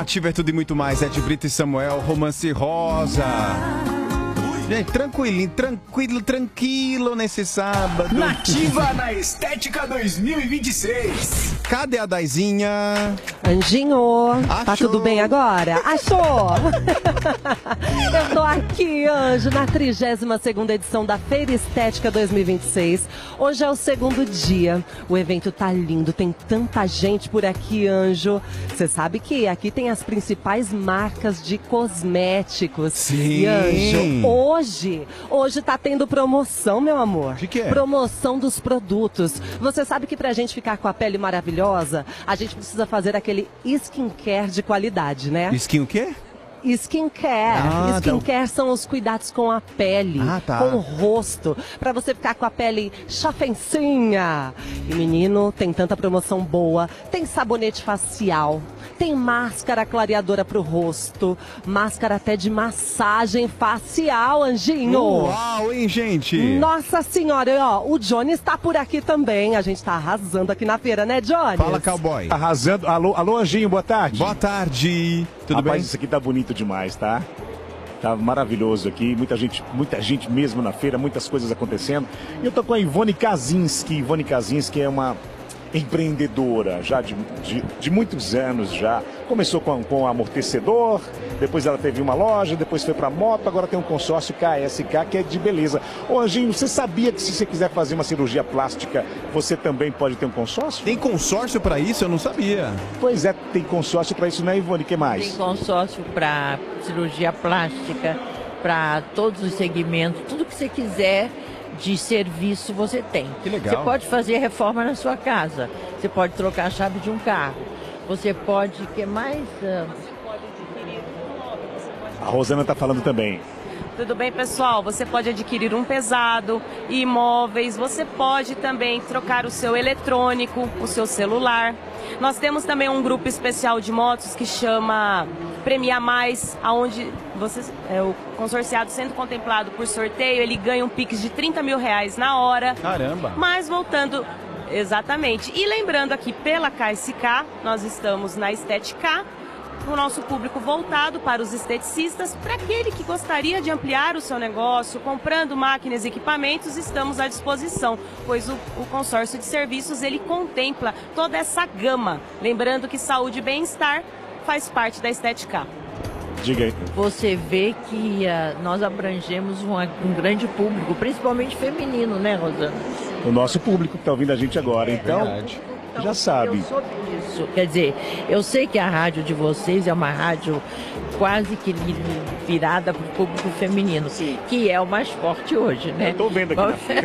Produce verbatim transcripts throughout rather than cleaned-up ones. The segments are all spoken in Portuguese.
Nativa é tudo e muito mais. Ed Brito e Samuel, Romance Rosa. Gente, tranquilinho, tranquilo, tranquilo nesse sábado. Nativa na Estética dois mil e vinte e seis. Cadê a Daizinha? Anjinho, Achou. tá tudo bem agora? Achou! Eu tô aqui, Anjo, na trigésima segunda edição da Feira Estética dois mil e vinte e seis. Hoje é o segundo dia. O evento tá lindo, tem tanta gente por aqui, Anjo. Você sabe que aqui tem as principais marcas de cosméticos. Sim. E, Anjo, hoje, hoje tá tendo promoção, meu amor. De quê? Promoção dos produtos. Você sabe que pra gente ficar com a pele maravilhosa, a gente precisa fazer aquele skincare de qualidade, né? Skin o quê? Skincare. Ah, Skincare são os cuidados com a pele, Ah, tá. com o rosto, pra você ficar com a pele chafencinha. E menino, tem tanta promoção boa. Tem sabonete facial, tem máscara clareadora pro rosto, máscara até de massagem facial, Anjinho. Uau, hein, gente? Nossa senhora, e, ó, o Johnny está por aqui também. A gente tá arrasando aqui na feira, né, Johnny? Fala, cowboy. Arrasando. Alô, alô, Anjinho, boa tarde. Boa tarde. Tudo Rapaz, bem? isso aqui tá bonito demais, tá? Tá maravilhoso aqui, muita gente, muita gente mesmo na feira, muitas coisas acontecendo. E eu tô com a Ivone Kazinski. Ivone Kazinski é uma empreendedora já de, de, de muitos anos já. Começou com, com amortecedor, depois ela teve uma loja, depois foi para moto, agora tem um consórcio K S K que é de beleza. Ô Anjinho, você sabia que se você quiser fazer uma cirurgia plástica, você também pode ter um consórcio? Tem consórcio pra isso? Eu não sabia. Pois é, tem consórcio para isso, né, Ivone? O que mais? Tem consórcio para cirurgia plástica, para todos os segmentos, tudo que você quiser de serviço você tem. Que legal. Você pode fazer reforma na sua casa, você pode trocar a chave de um carro, você pode, o que mais? Uh... A Rosana tá falando também. Tudo bem, pessoal? Você pode adquirir um pesado, imóveis, você pode também trocar o seu eletrônico, o seu celular. Nós temos também um grupo especial de motos que chama Premia Mais, onde você, é, o consorciado sendo contemplado por sorteio, ele ganha um Pix de trinta mil reais na hora. Caramba. Mas voltando, exatamente. E lembrando aqui, pela K S K, nós estamos na Estética, o nosso público voltado para os esteticistas, para aquele que gostaria de ampliar o seu negócio, comprando máquinas e equipamentos, estamos à disposição, pois o, o consórcio de serviços, ele contempla toda essa gama. Lembrando que saúde e bem-estar faz parte da Estética. Diga aí. Você vê que uh, nós abrangemos uma, um grande público, principalmente feminino, né, Rosana? O nosso público que tá ouvindo a gente agora, então... Verdade. Então, já sabe. Eu soube disso. Quer dizer, eu sei que a rádio de vocês é uma rádio quase que virada para o público feminino, Sim. que é o mais forte hoje, né? Eu tô vendo aqui na feira.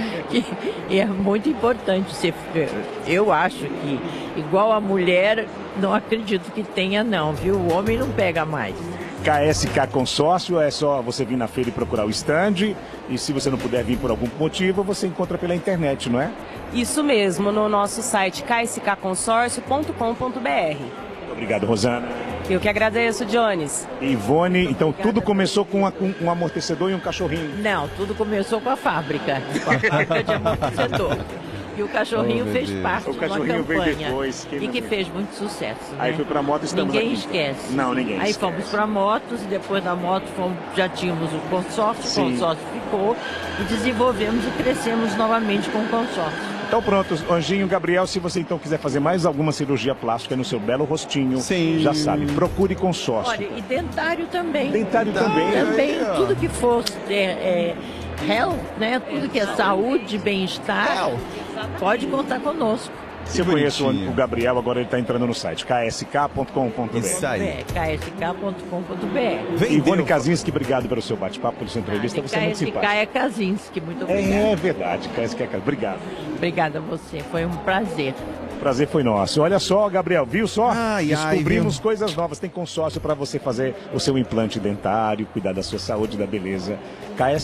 E é muito importante ser. Eu acho que, igual a mulher, não acredito que tenha, não, viu? O homem não pega mais. K S K Consórcio, é só você vir na feira e procurar o stand. E se você não puder vir por algum motivo, você encontra pela internet, não é? Isso mesmo, no nosso site k s k consórcio ponto com ponto b r. Muito obrigado, Rosana. Eu que agradeço, Jones. Ivone, então tudo começou com, uma, com um amortecedor e um cachorrinho. Não, tudo começou com a fábrica, com a fábrica de amortecedor. E o cachorrinho Oh, fez Deus. parte O de uma cachorrinho veio campanha depois, quem e não que viu? fez muito sucesso. Aí né? foi pra moto, estamos Ninguém aqui. esquece. Não, ninguém Aí esquece. fomos para motos e depois da moto fomos, já tínhamos o consórcio, Sim. o consórcio ficou e desenvolvemos e crescemos novamente com o consórcio. Então pronto, Anjinho, Gabriel, se você então quiser fazer mais alguma cirurgia plástica no seu belo rostinho, Sim. já sabe, procure consórcio. Olha, e dentário também. Dentário também. Também, Aí, ó. tudo que for é, é, health, né? Tudo que é saúde, bem-estar, pode contar conosco. Se eu Que conheço bonitinho. o Gabriel, agora ele está entrando no site k s k ponto com ponto b r. Isso aí. É, k s k ponto com ponto b r. Ivone Vendeu. Kazinski, obrigado pelo seu bate-papo, pela sua entrevista. Você é muito K S K simpático. é Kazinski, muito obrigada. É, é verdade, K S K. Obrigado. Obrigada a você, foi um prazer. O prazer foi nosso. Olha só, Gabriel, viu só? Ai, ai, Descobrimos viu? coisas novas. Tem consórcio para você fazer o seu implante dentário, cuidar da sua saúde, da beleza. K S